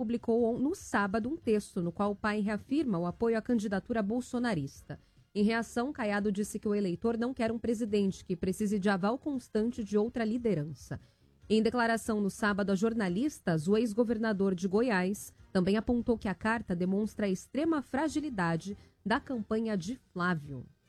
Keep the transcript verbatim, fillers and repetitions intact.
publicou no sábado um texto no qual o pai reafirma o apoio à candidatura bolsonarista. Em reação, Caiado disse que o eleitor não quer um presidente que precise de aval constante de outra liderança. Em declaração no sábado a jornalistas, o ex-governador de Goiás também apontou que a carta demonstra a extrema fragilidade da campanha de Flávio.